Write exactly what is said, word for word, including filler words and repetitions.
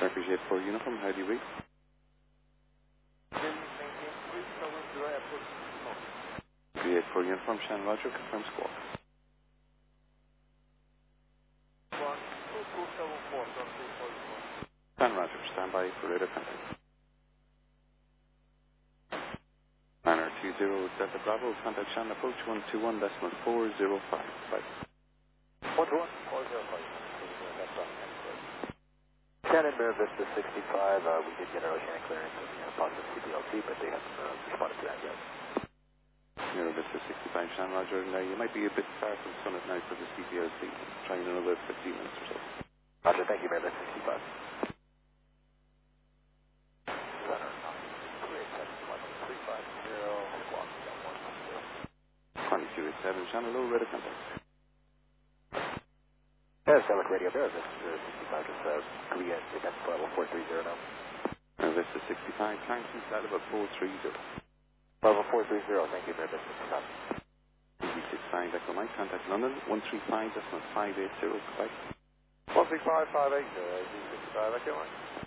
Turkish eight four uniform, how do you read? three eight four uniform, Shan Roger, confirm squawk. Shan Roger, stand by for radar contact. Manor two zero Delta Bravo, contact Shan approach one two one decimal four zero five. Bye. one two one, four zero five. Shannon, Bear Vista sixty-five, uh, we did get our oceanic clearance of you know, positive C P L C, but they haven't uh, responded to that yet. Euro Vista sixty-five, Shan Roger, now you might be a bit far from Summit now for the C P L C. Try in another fifteen minutes or so. Roger, thank you, Bear Vista sixty-five. twenty-two eighty-seven, Shan, low radar contact. Yeah, Select Radio, Bear Vista sixty-five, just uh, Korea, that's level four three zero now. Euro Vista sixty-five, thanks, inside about four three zero. Level four three zero, thank you, Bear Vista sixty-five. D B six five, Echo Mike, contact London, one three five decimal five eight zero, goodbye. one three five, five eight zero, D B six five, Echo Mike.